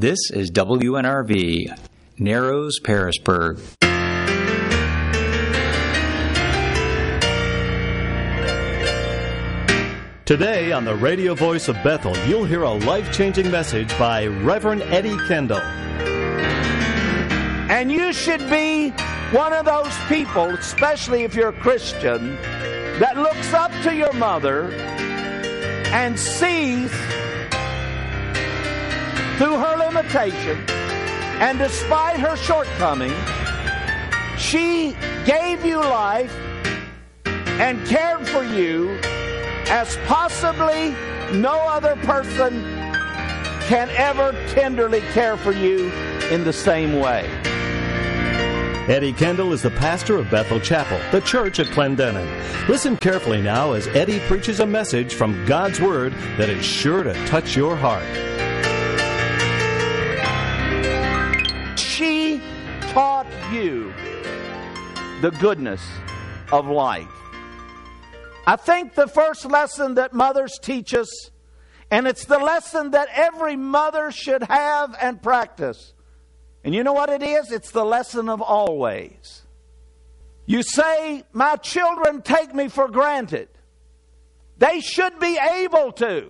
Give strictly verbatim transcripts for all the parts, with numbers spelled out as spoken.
This is W N R V, Narrows, Parisburg. Today on the radio voice of Bethel, you'll hear a life-changing message by Reverend Eddie Kendall. And you should be one of those people, especially if you're a Christian, that looks up to your mother and sees through her limitations and despite her shortcomings, she gave you life and cared for you as possibly no other person can ever tenderly care for you in the same way. Eddie Kendall is the pastor of Bethel Chapel, the church at Clendenin. Listen carefully now as Eddie preaches a message from God's Word that is sure to touch your heart. She taught you the goodness of life. I think the first lesson that mothers teach us, and it's the lesson that every mother should have and practice. And you know what it is? It's the lesson of always. You say, my children take me for granted. They should be able to.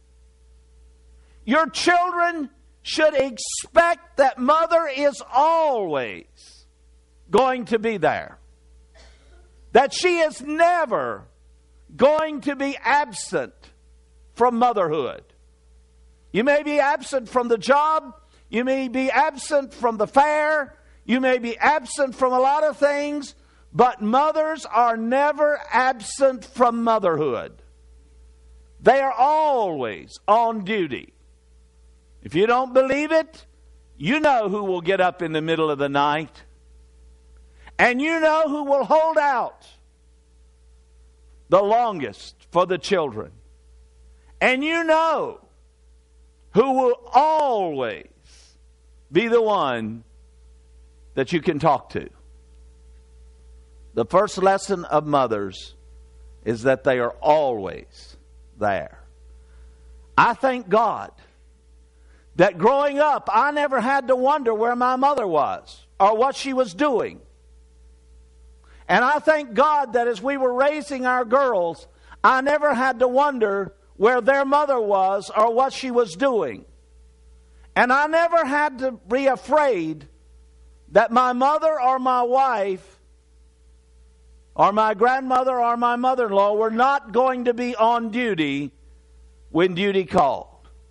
Your children should expect that mother is always going to be there. That she is never going to be absent from motherhood. You may be absent from the job. You may be absent from the fair. You may be absent from a lot of things. But mothers are never absent from motherhood. They are always on duty. If you don't believe it, you know who will get up in the middle of the night. And you know who will hold out the longest for the children. And you know who will always be the one that you can talk to. The first lesson of mothers is that they are always there. I thank God that growing up, I never had to wonder where my mother was or what she was doing. And I thank God that as we were raising our girls, I never had to wonder where their mother was or what she was doing. And I never had to be afraid that my mother or my wife or my grandmother or my mother-in-law were not going to be on duty when duty called.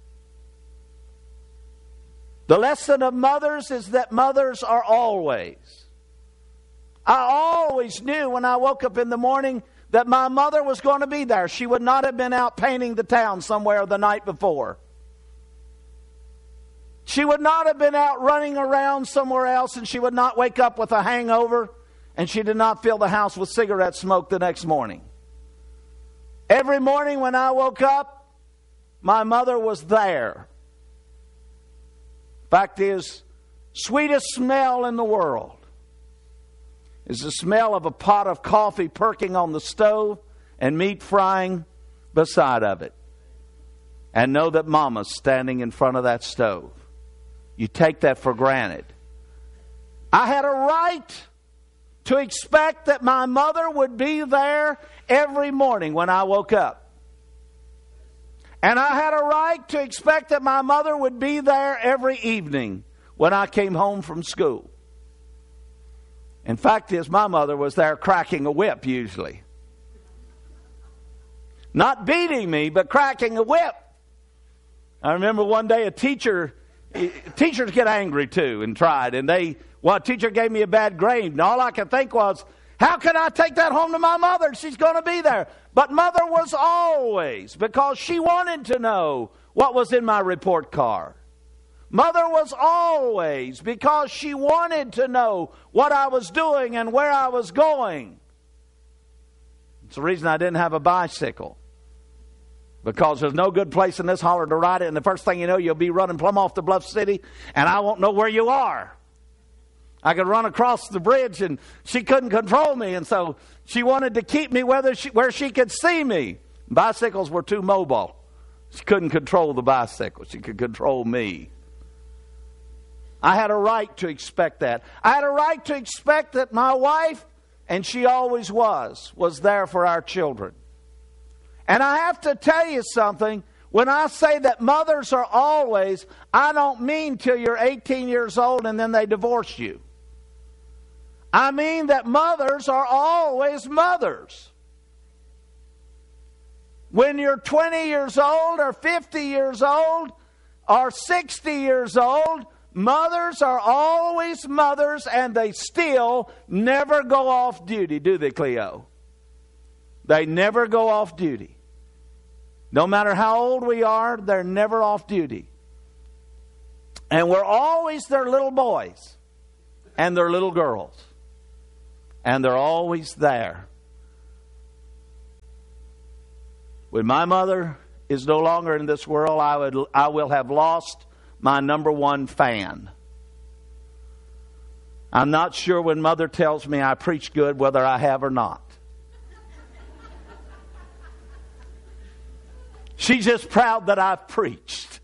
The lesson of mothers is that mothers are always. I always knew when I woke up in the morning that my mother was going to be there. She would not have been out painting the town somewhere the night before. She would not have been out running around somewhere else, and she would not wake up with a hangover, and she did not fill the house with cigarette smoke the next morning. Every morning when I woke up, my mother was there. Fact is, sweetest smell in the world is the smell of a pot of coffee perking on the stove and meat frying beside of it. And know that Mama's standing in front of that stove. You take that for granted. I had a right to expect that my mother would be there every morning when I woke up. And I had a right to expect that my mother would be there every evening when I came home from school. In fact, is my mother was there cracking a whip usually. Not beating me, but cracking a whip. I remember one day a teacher, teachers get angry too and tried. And they, well, a teacher gave me a bad grade. And all I could think was, how can I take that home to my mother? She's going to be there. But mother was always, because she wanted to know what was in my report card. Mother was always, because she wanted to know what I was doing and where I was going. It's the reason I didn't have a bicycle. Because there's no good place in this holler to ride it, and the first thing you know, you'll be running plumb off to Bluff City, and I won't know where you are. I could run across the bridge, and she couldn't control me, and so she wanted to keep me where she, where she could see me. Bicycles were too mobile. She couldn't control the bicycle. She could control me. I had a right to expect that. I had a right to expect that my wife, and she always was, was there for our children. And I have to tell you something. When I say that mothers are always, I don't mean till you're eighteen years old and then they divorce you. I mean that mothers are always mothers. When you're twenty years old or fifty years old or sixty years old, mothers are always mothers, and they still never go off duty, do they, Cleo? They never go off duty. No matter how old we are, they're never off duty. And we're always their little boys and their little girls. And they're always there. When my mother is no longer in this world, I would, I will have lost my number one fan. I'm not sure when Mother tells me I preach good whether I have or not. She's just proud that I've preached.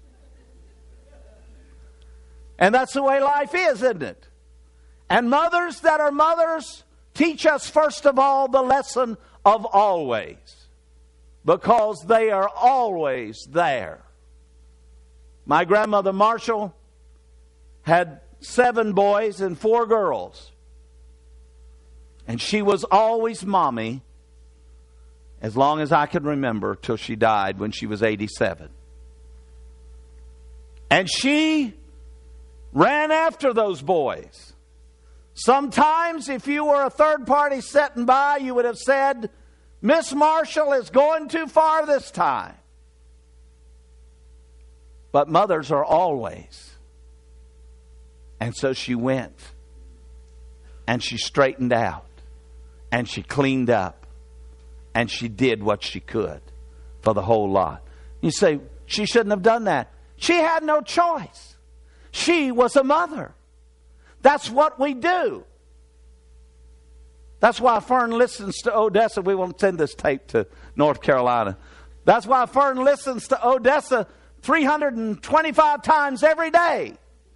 And that's the way life is, isn't it? And mothers that are mothers teach us, first of all, the lesson of always. Because they are always there. My grandmother Marshall had seven boys and four girls. And she was always mommy as long as I can remember, till she died when she was eighty-seven. And she ran after those boys. Sometimes if you were a third party sitting by, you would have said, Miss Marshall is going too far this time. But mothers are always. And so she went. And she straightened out. And she cleaned up. And she did what she could for the whole lot. You say, she shouldn't have done that. She had no choice. She was a mother. That's what we do. That's why Fern listens to Odessa. We won't send this tape to North Carolina. That's why Fern listens to Odessa three hundred twenty-five times every day.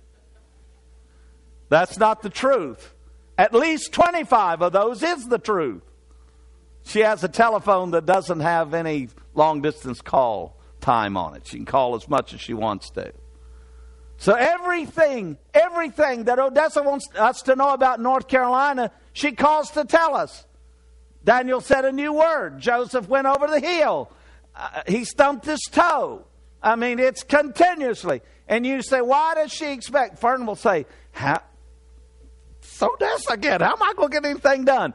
That's not the truth. At least twenty-five of those is the truth. She has a telephone that doesn't have any long-distance call time on it. She can call as much as she wants to. So everything, everything that Odessa wants us to know about North Carolina, she calls to tell us. Daniel said a new word. Joseph went over the hill. Uh, he stumped his toe. I mean, it's continuously. And you say, why does she expect? Fern will say, how? It's Odessa again. How am I going to get anything done?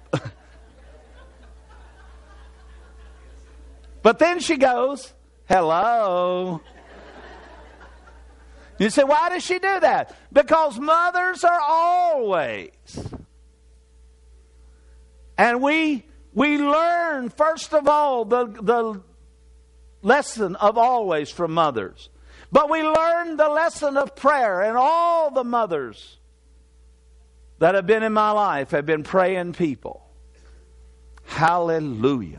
But then she goes, hello. You say, why does she do that? Because mothers are always. And we we learn, first of all, the, the lesson of always from mothers. But we learn the lesson of prayer. And all the mothers that have been in my life have been praying people. Hallelujah.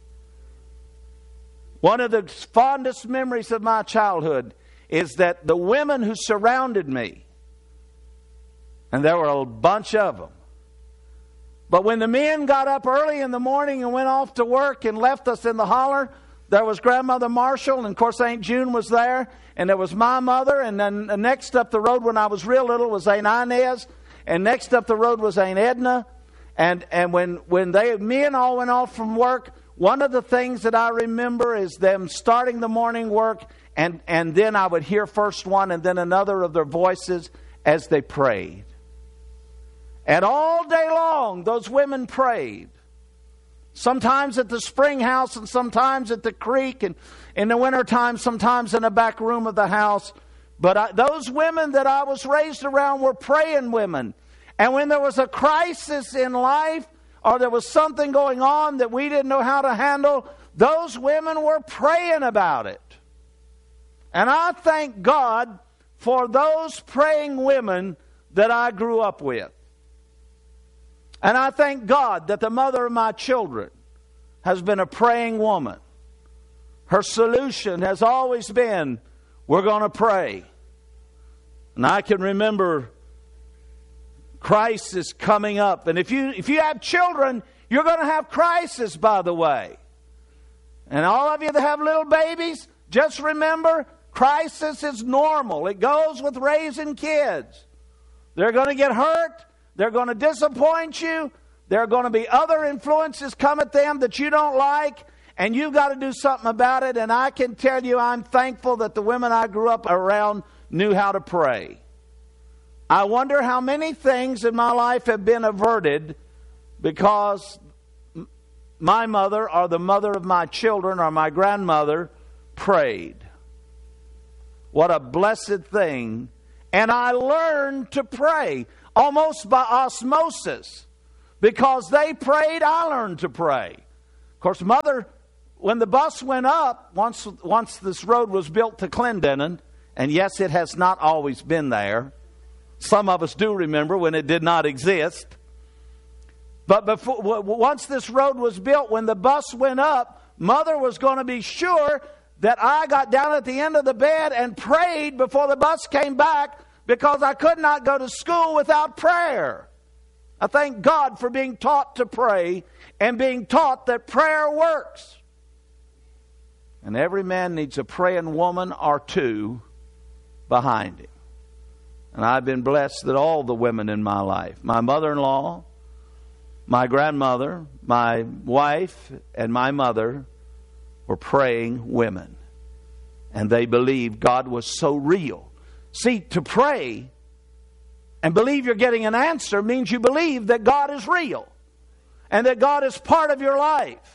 One of the fondest memories of my childhood is that the women who surrounded me, and there were a bunch of them, but when the men got up early in the morning and went off to work and left us in the holler, there was Grandmother Marshall, and of course Aunt June was there, and there was my mother, and then next up the road when I was real little was Aunt Inez, and next up the road was Aunt Edna, and, and when, when they men all went off from work, one of the things that I remember is them starting the morning work, and, and then I would hear first one and then another of their voices as they prayed. And all day long, those women prayed. Sometimes at the spring house and sometimes at the creek, and in the wintertime, sometimes in the back room of the house. But I, those women that I was raised around were praying women. And when there was a crisis in life, or there was something going on that we didn't know how to handle, those women were praying about it. And I thank God for those praying women that I grew up with. And I thank God that the mother of my children has been a praying woman. Her solution has always been, we're going to pray. And I can remember crisis coming up. And if you if you have children, you're going to have crisis, by the way. And all of you that have little babies, just remember, crisis is normal. It goes with raising kids. They're going to get hurt. They're going to disappoint you. There are going to be other influences come at them that you don't like. And you've got to do something about it. And I can tell you, I'm thankful that the women I grew up around knew how to pray. I wonder how many things in my life have been averted because my mother or the mother of my children or my grandmother prayed. What a blessed thing. And I learned to pray almost by osmosis. Because they prayed, I learned to pray. Of course, Mother, when the bus went up, once, once this road was built to Clendenin, and yes, it has not always been there. Some of us do remember when it did not exist. But before, once this road was built, when the bus went up, Mother was going to be sure that I got down at the end of the bed and prayed before the bus came back, because I could not go to school without prayer. I thank God for being taught to pray and being taught that prayer works. And every man needs a praying woman or two behind him. And I've been blessed that all the women in my life, my mother-in-law, my grandmother, my wife, and my mother were praying women. And they believed God was so real. See, to pray and believe you're getting an answer means you believe that God is real and that God is part of your life.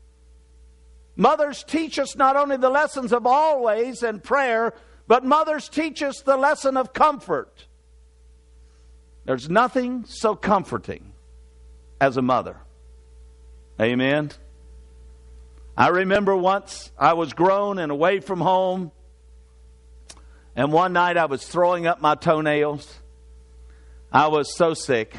Mothers teach us not only the lessons of always and prayer, but mothers teach us the lesson of comfort. There's nothing so comforting as a mother. Amen. I remember once I was grown and away from home, and one night I was throwing up my toenails. I was so sick.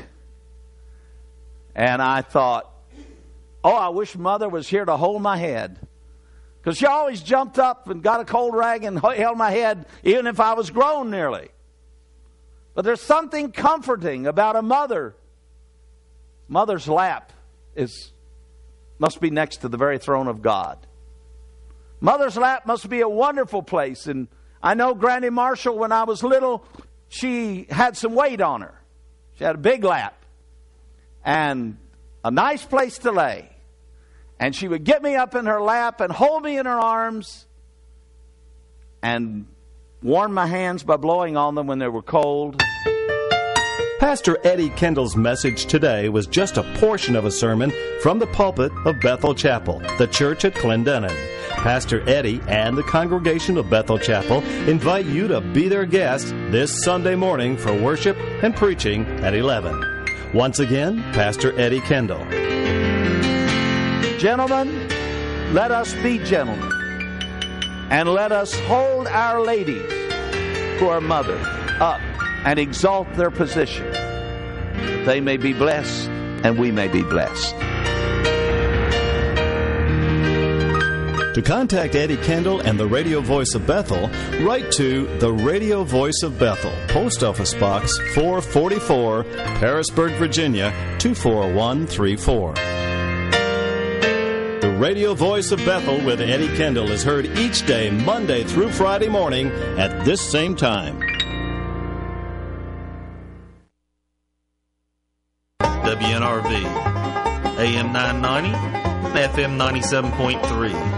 And I thought, oh, I wish Mother was here to hold my head. Because she always jumped up and got a cold rag and held my head, even if I was grown nearly. But there's something comforting about a mother. Mother's lap is must be next to the very throne of God. Mother's lap must be a wonderful place. And I know Granny Marshall, when I was little, she had some weight on her. She had a big lap and a nice place to lay. And she would get me up in her lap and hold me in her arms and warm my hands by blowing on them when they were cold. Pastor Eddie Kendall's message today was just a portion of a sermon from the pulpit of Bethel Chapel, the church at Clendenin. Pastor Eddie and the congregation of Bethel Chapel invite you to be their guest this Sunday morning for worship and preaching at eleven. Once again, Pastor Eddie Kendall. Gentlemen, let us be gentlemen. And let us hold our ladies who are mothers up and exalt their position, that they may be blessed and we may be blessed. To contact Eddie Kendall and the Radio Voice of Bethel, write to the Radio Voice of Bethel, Post Office Box four forty-four, Harrisburg, Virginia, two four one three four. The Radio Voice of Bethel with Eddie Kendall is heard each day, Monday through Friday morning at this same time. W N R V, A M nine ninety, F M ninety-seven point three.